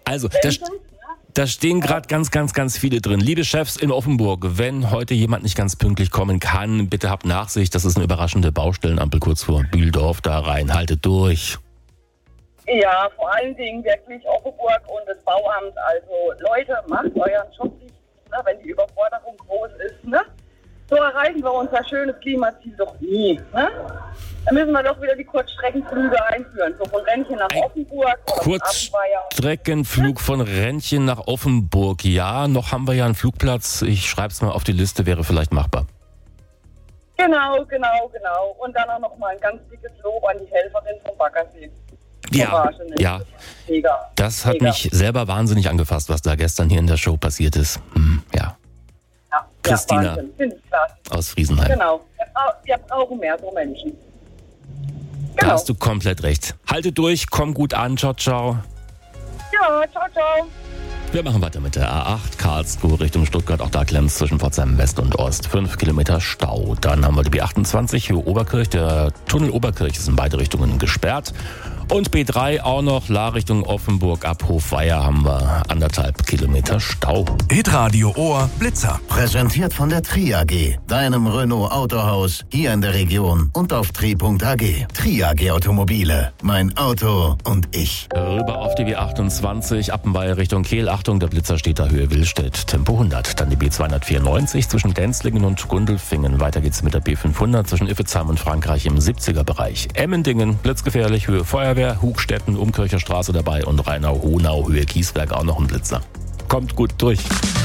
Also, da stehen gerade ganz, ganz, ganz viele drin. Liebe Chefs in Offenburg, wenn heute jemand nicht ganz pünktlich kommen kann, bitte habt Nachsicht. Das ist eine überraschende Baustellenampel kurz vor Bühldorf. Da rein, haltet durch. Ja, vor allen Dingen wirklich Offenburg und das Bauamt. Also Leute, macht euren Job nicht, ne, wenn die Überforderung groß ist. Ne? So erreichen wir unser schönes Klimaziel doch nie. Ne? Dann müssen wir doch wieder die Kurzstreckenflüge einführen. So von Rennchen nach Offenburg. Kurzstreckenflug von Rennchen nach Offenburg. Ja, noch haben wir ja einen Flugplatz. Ich schreib's mal auf die Liste, wäre vielleicht machbar. Genau. Und dann auch noch mal ein ganz dickes Lob an die Helferin vom Baggersee. Ja, das hat mich selber wahnsinnig angefasst, was da gestern hier in der Show passiert ist. Ja. Christina aus Friesenheim. Genau, wir brauchen mehr so Menschen. Da hast du komplett recht. Halte durch, komm gut an, ciao, ciao. Ja, ciao. Wir machen weiter mit der A8 Karlsruhe Richtung Stuttgart. Auch da klemmt es zwischen Pforzheim West und Ost. 5 Kilometer Stau. Dann haben wir die B28 Höhe Oberkirch. Der Tunnel Oberkirch ist in beide Richtungen gesperrt. Und B3 auch noch, La Richtung Offenburg ab Hofweier haben wir 1,5 Kilometer Stau. Hitradio Ohr Blitzer. Präsentiert von der Tri-AG, deinem Renault Autohaus, hier in der Region und auf tri.ag. Tri-AG Automobile, mein Auto und ich. Rüber auf die B28, Appenweier Richtung Kehl. Achtung, der Blitzer steht da Höhe Willstedt, Tempo 100. Dann die B294 zwischen Denzlingen und Gundelfingen. Weiter geht's mit der B500 zwischen Iffezheim und Frankreich im 70er-Bereich. Emmendingen, blitzgefährlich, Höhe Feuerwehr. Hugstetten, Umkircher Straße dabei und Rheinau-Honau, Höhe Kiesberg auch noch ein Blitzer. Kommt gut durch.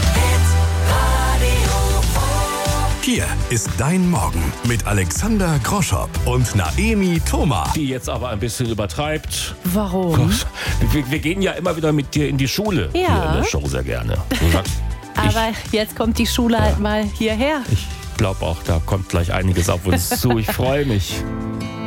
Hier ist dein Morgen mit Alexander Groschopp und Naemi Thoma. Die jetzt aber ein bisschen übertreibt. Warum? Gott, wir gehen ja immer wieder mit dir in die Schule. Ja. Hier in der Show sehr gerne. Du sagst, Aber jetzt kommt die Schule halt mal hierher. ich glaube auch, da kommt gleich einiges auf uns zu. Ich freue mich.